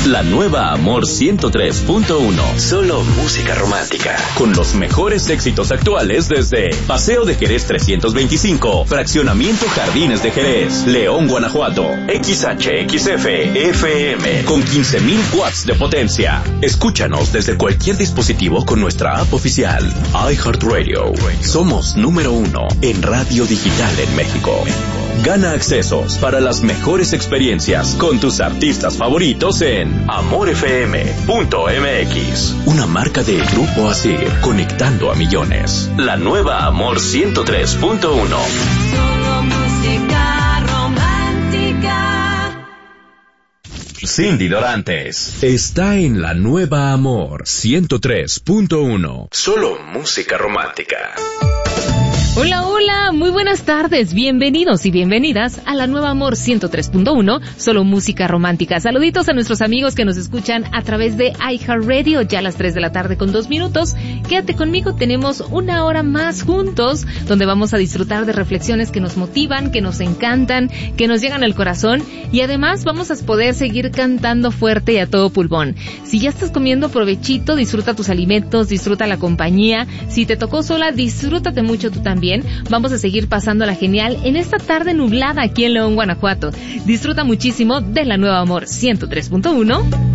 La nueva Amor 103.1. Solo música romántica. Con los mejores éxitos actuales desde Paseo de Jerez 325, Fraccionamiento Jardines de Jerez, León, Guanajuato. XHXF FM con 15,000 watts de potencia. Escúchanos desde cualquier dispositivo con nuestra app oficial iHeartRadio. Somos número 1 en radio digital en México. Gana accesos para las mejores experiencias con tus artistas favoritos en amorfm.mx. Una marca de Grupo Asir, conectando a millones. La nueva Amor 103.1. Solo música romántica. Cindy Dorantes está en la nueva Amor 103.1. Solo música romántica. Hola, hola, muy buenas tardes, bienvenidos y bienvenidas a la nueva Amor 103.1, solo música romántica. Saluditos a nuestros amigos que nos escuchan a través de iHeartRadio, ya a las 3 de la tarde con 2 minutos. Quédate conmigo, tenemos una hora más juntos, donde vamos a disfrutar de reflexiones que nos motivan, que nos encantan, que nos llegan al corazón, y además vamos a poder seguir cantando fuerte y a todo pulmón. Si ya estás comiendo, provechito, disfruta tus alimentos, disfruta la compañía. Si te tocó sola, disfrútate mucho tú también. Vamos a seguir pasándola genial en esta tarde nublada aquí en León, Guanajuato. Disfruta muchísimo de la nueva Amor 103.1.